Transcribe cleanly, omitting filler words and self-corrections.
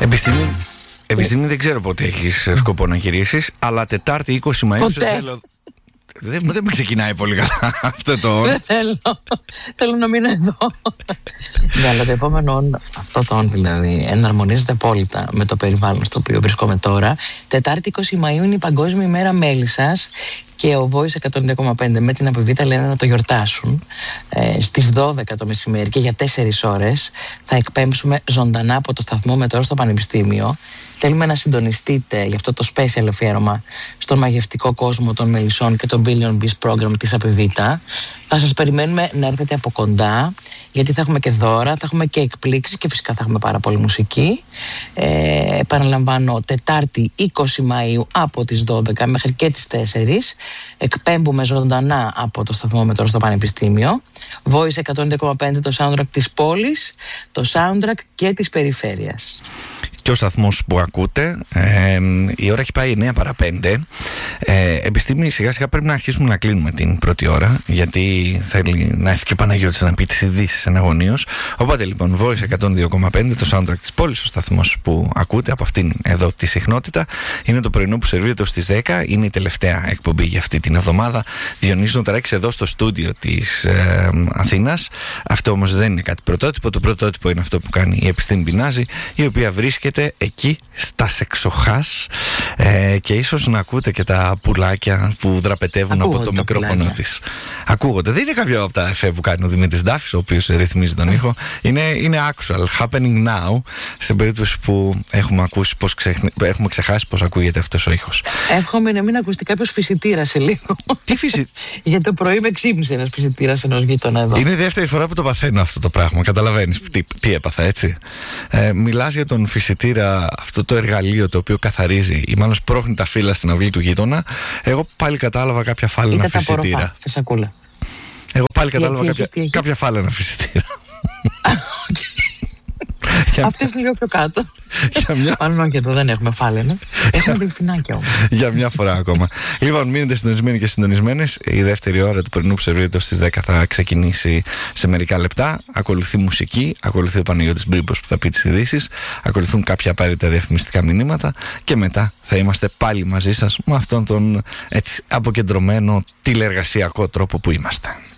Επιστήμη δεν ξέρω πότε έχεις σκοπό να γυρίσεις, αλλά Τετάρτη 20 Μαΐου σε θέλω. Δεν με ξεκινάει πολύ καλά αυτό το. Δεν θέλω. Θέλω να μείνω εδώ. Ναι, αλλά το επόμενο, αυτό το δηλαδή, εναρμονίζεται απόλυτα με το περιβάλλον στο οποίο βρισκόμαι τώρα. Τετάρτη 20 Μαΐου είναι η Παγκόσμια ημέρα μέλισσας και ο Voice 102,5 με την Απεβίτα λένε να το γιορτάσουν στις 12 το μεσημέρι και για 4 ώρες θα εκπέμψουμε ζωντανά από το σταθμό Μετρό στο Πανεπιστήμιο. Θέλουμε να συντονιστείτε για αυτό το special αφιέρωμα στον μαγευτικό κόσμο των μελισσών και το Billion Bees Program της Απεβίτα. Θα σας περιμένουμε να έρθετε από κοντά, γιατί θα έχουμε και δώρα, θα έχουμε και εκπλήξεις και φυσικά θα έχουμε πάρα πολύ μουσική. Επαναλαμβάνω, Τετάρτη 20 Μαΐου από τις 12 μέχρι και τις 4 εκπέμπουμε ζωντανά από το σταθμό Μετρό στο Πανεπιστήμιο. Voice 102,5, το soundtrack της πόλης, το soundtrack και της περιφέρειας. Και ο σταθμός που ακούτε, η ώρα έχει πάει 9 παρά 5. Επιστήμη, σιγά σιγά πρέπει να αρχίσουμε να κλείνουμε την πρώτη ώρα, γιατί θέλει να έρθει και ο Παναγιώτης να πει τις ειδήσεις εναγωνίως. Οπότε λοιπόν, Voice 102,5, το soundtrack της πόλης, ο σταθμός που ακούτε από αυτήν εδώ τη συχνότητα. Είναι το πρωινό που σερβίρεται στις 10. Είναι η τελευταία εκπομπή για αυτή την εβδομάδα. Διονύσης Νοταράκης εδώ στο στούντιο της Αθήνας. Αυτό όμως δεν είναι κάτι πρωτότυπο. Το πρωτότυπο είναι αυτό που κάνει η Επιστήμη Πινάζη, η οποία βρίσκεται εκεί στα Σεξοχάς και ίσως να ακούτε και τα πουλάκια που δραπετεύουν από το μικρόφωνο της. Ακούγονται. Δεν είναι κάποιο από τα εφέ που κάνει ο Δημήτρης Ντάφης, ο οποίος ρυθμίζει τον ήχο. Είναι actual, happening now, σε περίπτωση που έχουμε ξεχάσει πώς ακούγεται αυτός ο ήχος. Εύχομαι να μην ακουστεί κάποιος φυσιτήρας σε λίγο. Τι φυσιτήρα? Για το πρωί με ξύπνησε ένας φυσιτήρας ενός γείτονα εδώ. Είναι η δεύτερη φορά που το παθαίνω αυτό το πράγμα. Καταλαβαίνεις τι έπαθα, έτσι. Μιλάς για τον φυσιτήρα, αυτό το εργαλείο το οποίο καθαρίζει ή μάλλον σπρώχνει τα φύλλα στην αυλή του γείτονα. Εγώ πάλι κατάλαβα κάποια φάλαινα φυσιτήρα. Εγώ πάλι κατάλαβα κάποια φάλαινα φυσιτήρα. Αυτές λίγο πιο κάτω. Μάλλον όχι, εδώ δεν έχουμε φάλαινα. Έχουμε δελφινάκια όμως. Για μια φορά ακόμα. Λοιπόν, μείνετε συντονισμένοι και συντονισμένες. Η δεύτερη ώρα του πρωινού που σερβίρεται στις 10 θα ξεκινήσει σε μερικά λεπτά. Ακολουθεί μουσική, ακολουθεί ο Παναγιώτης Μπρίμπος που θα πει τις ειδήσεις, ακολουθούν κάποια απαραίτητα διαφημιστικά μηνύματα και μετά θα είμαστε πάλι μαζί σας με αυτόν τον έτσι αποκεντρωμένο τηλεεργασιακό τρόπο που είμαστε.